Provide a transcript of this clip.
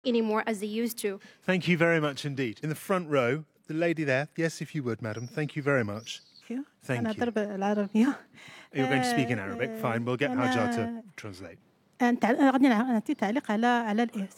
anymore as they used to. Thank you very much indeed. In the front row, the lady there. Yes, if you would, madam. Thank you very much. Thank you. العربية. You're going to speak in Arabic. Fine, we'll get Hajar to translate. عندي تعليق على